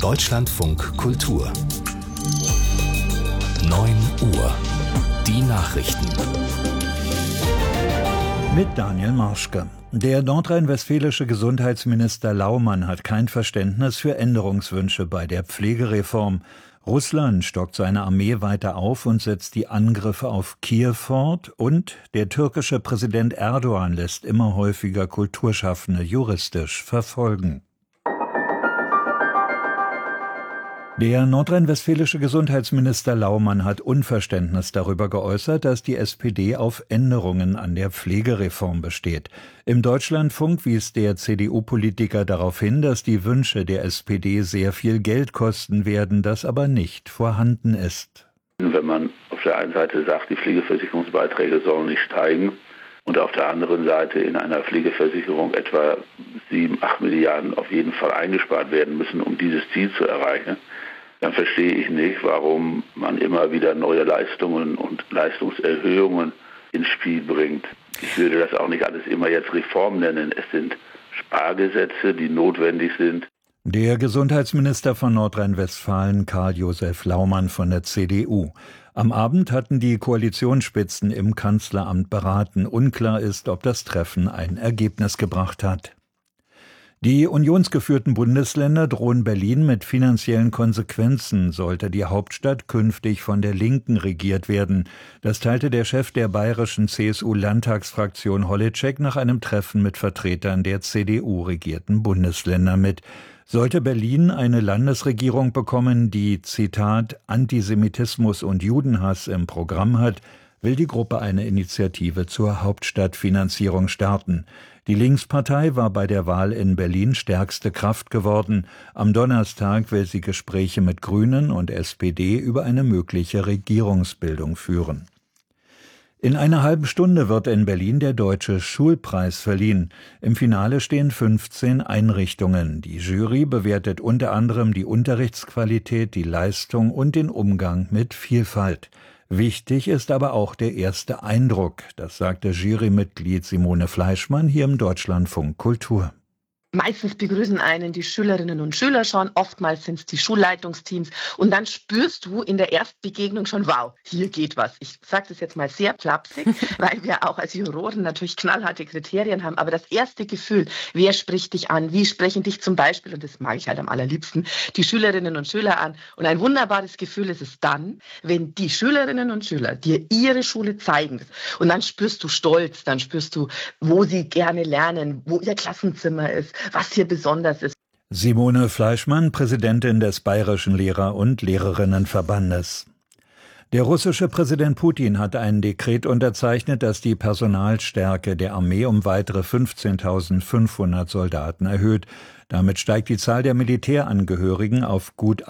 Deutschlandfunk Kultur 9 Uhr. Die Nachrichten. Mit Daniel Marschke. Der nordrhein-westfälische Gesundheitsminister Laumann hat kein Verständnis für Änderungswünsche bei der Pflegereform. Russland stockt seine Armee weiter auf und setzt die Angriffe auf Kiew fort. Und der türkische Präsident Erdogan lässt immer häufiger Kulturschaffende juristisch verfolgen. Der nordrhein-westfälische Gesundheitsminister Laumann hat Unverständnis darüber geäußert, dass die SPD auf Änderungen an der Pflegereform besteht. Im Deutschlandfunk wies der CDU-Politiker darauf hin, dass die Wünsche der SPD sehr viel Geld kosten werden, das aber nicht vorhanden ist. Wenn man auf der einen Seite sagt, die Pflegeversicherungsbeiträge sollen nicht steigen und auf der anderen Seite in einer Pflegeversicherung etwa 7-8 Milliarden auf jeden Fall eingespart werden müssen, um dieses Ziel zu erreichen, dann verstehe ich nicht, warum man immer wieder neue Leistungen und Leistungserhöhungen ins Spiel bringt. Ich würde das auch nicht alles immer jetzt Reform nennen. Es sind Spargesetze, die notwendig sind. Der Gesundheitsminister von Nordrhein-Westfalen, Karl-Josef Laumann von der CDU. Am Abend hatten die Koalitionsspitzen im Kanzleramt beraten. Unklar ist, ob das Treffen ein Ergebnis gebracht hat. Die unionsgeführten Bundesländer drohen Berlin mit finanziellen Konsequenzen, sollte die Hauptstadt künftig von der Linken regiert werden. Das teilte der Chef der bayerischen CSU-Landtagsfraktion Holleczek nach einem Treffen mit Vertretern der CDU-regierten Bundesländer mit. Sollte Berlin eine Landesregierung bekommen, die, Zitat, Antisemitismus und Judenhass im Programm hat, will die Gruppe eine Initiative zur Hauptstadtfinanzierung starten. Die Linkspartei war bei der Wahl in Berlin stärkste Kraft geworden. Am Donnerstag will sie Gespräche mit Grünen und SPD über eine mögliche Regierungsbildung führen. In einer halben Stunde wird in Berlin der Deutsche Schulpreis verliehen. Im Finale stehen 15 Einrichtungen. Die Jury bewertet unter anderem die Unterrichtsqualität, die Leistung und den Umgang mit Vielfalt. Wichtig ist aber auch der erste Eindruck, das sagte Jurymitglied Simone Fleischmann hier im Deutschlandfunk Kultur. Meistens begrüßen einen die Schülerinnen und Schüler schon, oftmals sind es die Schulleitungsteams und dann spürst du in der Erstbegegnung schon, wow, hier geht was. Ich sage das jetzt mal sehr flapsig, weil wir auch als Juroren natürlich knallharte Kriterien haben, aber das erste Gefühl, wer spricht dich an, wie sprechen dich zum Beispiel, und das mag ich halt am allerliebsten, die Schülerinnen und Schüler an. Und ein wunderbares Gefühl ist es dann, wenn die Schülerinnen und Schüler dir ihre Schule zeigen und dann spürst du Stolz, dann spürst du, wo sie gerne lernen, wo ihr Klassenzimmer ist, was hier besonders ist. Simone Fleischmann, Präsidentin des Bayerischen Lehrer- und Lehrerinnenverbandes. Der russische Präsident Putin hat ein Dekret unterzeichnet, das die Personalstärke der Armee um weitere 15.500 Soldaten erhöht. Damit steigt die Zahl der Militärangehörigen auf gut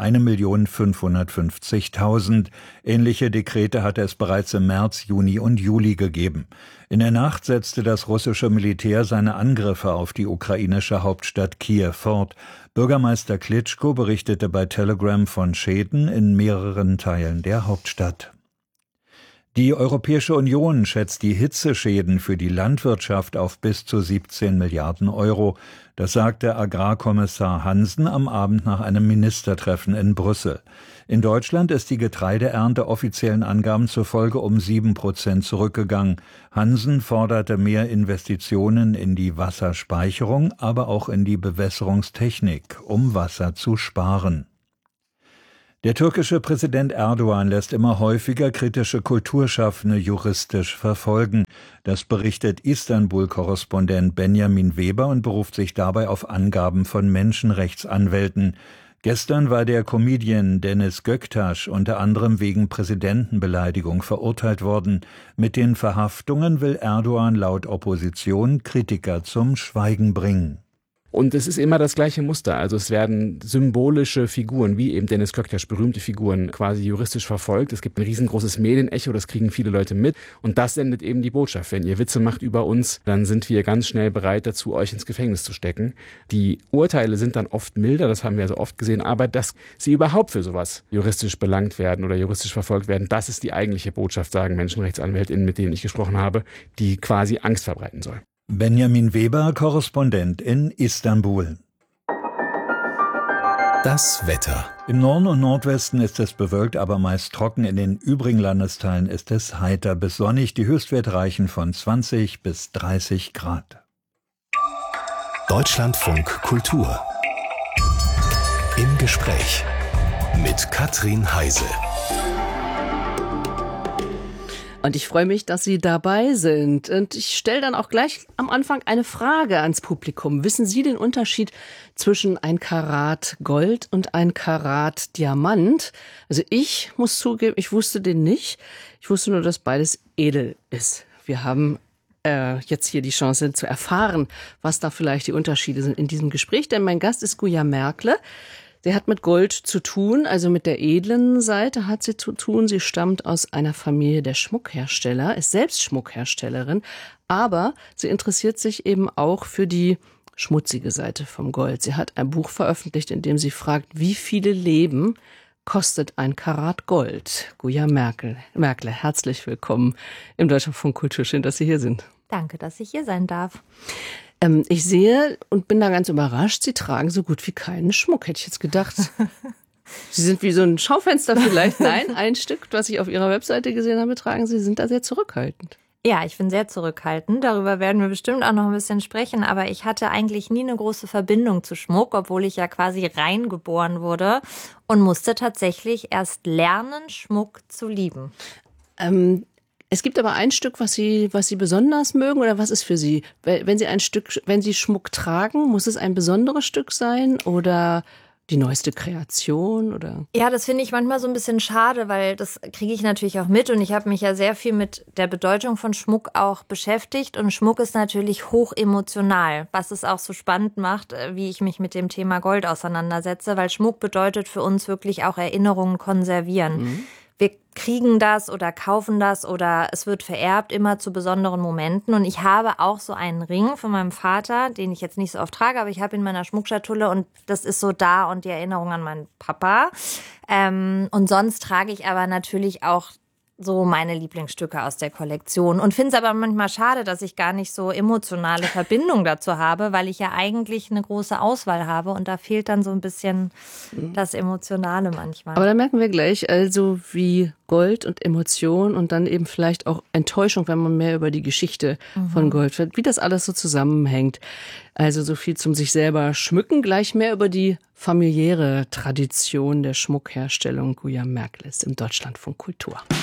1.550.000. Ähnliche Dekrete hatte es bereits im März, Juni und Juli gegeben. In der Nacht setzte das russische Militär seine Angriffe auf die ukrainische Hauptstadt Kiew fort. Bürgermeister Klitschko berichtete bei Telegram von Schäden in mehreren Teilen der Hauptstadt. Die Europäische Union schätzt die Hitzeschäden für die Landwirtschaft auf bis zu 17 Milliarden Euro. Das sagte Agrarkommissar Hansen am Abend nach einem Ministertreffen in Brüssel. In Deutschland ist die Getreideernte offiziellen Angaben zufolge um 7% zurückgegangen. Hansen forderte mehr Investitionen in die Wasserspeicherung, aber auch in die Bewässerungstechnik, um Wasser zu sparen. Der türkische Präsident Erdogan lässt immer häufiger kritische Kulturschaffende juristisch verfolgen. Das berichtet Istanbul-Korrespondent Benjamin Weber und beruft sich dabei auf Angaben von Menschenrechtsanwälten. Gestern war der Comedian Deniz Göktaş unter anderem wegen Präsidentenbeleidigung verurteilt worden. Mit den Verhaftungen will Erdogan laut Opposition Kritiker zum Schweigen bringen. Und es ist immer das gleiche Muster. Also es werden symbolische Figuren, wie eben Deniz Göktaş, berühmte Figuren, quasi juristisch verfolgt. Es gibt ein riesengroßes Medienecho, das kriegen viele Leute mit. Und das sendet eben die Botschaft. Wenn ihr Witze macht über uns, dann sind wir ganz schnell bereit dazu, euch ins Gefängnis zu stecken. Die Urteile sind dann oft milder, das haben wir so oft gesehen. Aber dass sie überhaupt für sowas juristisch belangt werden oder juristisch verfolgt werden, das ist die eigentliche Botschaft, sagen MenschenrechtsanwältInnen, mit denen ich gesprochen habe, die quasi Angst verbreiten soll. Benjamin Weber, Korrespondent in Istanbul. Das Wetter. Im Norden und Nordwesten ist es bewölkt, aber meist trocken. In den übrigen Landesteilen ist es heiter bis sonnig. Die Höchstwerte reichen von 20 bis 30 Grad. Deutschlandfunk Kultur. Im Gespräch mit Katrin Heise. Und ich freue mich, dass Sie dabei sind. Und ich stelle dann auch gleich am Anfang eine Frage ans Publikum. Wissen Sie den Unterschied zwischen 1 Karat Gold und 1 Karat Diamant? Also ich muss zugeben, ich wusste den nicht. Ich wusste nur, dass beides edel ist. Wir haben jetzt hier die Chance zu erfahren, was da vielleicht die Unterschiede sind in diesem Gespräch. Denn mein Gast ist Guja Merkle. Sie hat mit Gold zu tun, also mit der edlen Seite hat sie zu tun. Sie stammt aus einer Familie der Schmuckhersteller, ist selbst Schmuckherstellerin, aber sie interessiert sich eben auch für die schmutzige Seite vom Gold. Sie hat ein Buch veröffentlicht, in dem sie fragt, wie viele Leben kostet 1 Karat Gold? Guja Merkle, herzlich willkommen im Deutschlandfunk Kultur. Schön, dass Sie hier sind. Danke, dass ich hier sein darf. Ich sehe und bin da ganz überrascht, Sie tragen so gut wie keinen Schmuck, hätte ich jetzt gedacht. Sie sind wie so ein Schaufenster vielleicht. Nein, ein Stück, was ich auf Ihrer Webseite gesehen habe, tragen Sie, sind da sehr zurückhaltend. Ja, ich bin sehr zurückhaltend. Darüber werden wir bestimmt auch noch ein bisschen sprechen. Aber ich hatte eigentlich nie eine große Verbindung zu Schmuck, obwohl ich ja quasi reingeboren wurde und musste tatsächlich erst lernen, Schmuck zu lieben. Es gibt aber ein Stück, was Sie besonders mögen, oder was ist für Sie? Wenn Sie Schmuck tragen, muss es ein besonderes Stück sein oder die neueste Kreation oder? Ja, das finde ich manchmal so ein bisschen schade, weil das kriege ich natürlich auch mit und ich habe mich ja sehr viel mit der Bedeutung von Schmuck auch beschäftigt und Schmuck ist natürlich hoch emotional, was es auch so spannend macht, wie ich mich mit dem Thema Gold auseinandersetze, weil Schmuck bedeutet für uns wirklich auch Erinnerungen konservieren. Mhm. Wir kriegen das oder kaufen das oder es wird vererbt, immer zu besonderen Momenten. Und ich habe auch so einen Ring von meinem Vater, den ich jetzt nicht so oft trage, aber ich habe ihn in meiner Schmuckschatulle und das ist so da und die Erinnerung an meinen Papa. Und sonst trage ich aber natürlich auch so meine Lieblingsstücke aus der Kollektion und finde es aber manchmal schade, dass ich gar nicht so emotionale Verbindung dazu habe, weil ich ja eigentlich eine große Auswahl habe und da fehlt dann so ein bisschen das Emotionale manchmal. Aber da merken wir gleich, also wie Gold und Emotion und dann eben vielleicht auch Enttäuschung, wenn man mehr über die Geschichte von Gold wird, wie das alles so zusammenhängt. Also so viel zum sich selber schmücken, gleich mehr über die familiäre Tradition der Schmuckherstellung. Guja Merkle ist im Deutschlandfunk Kultur.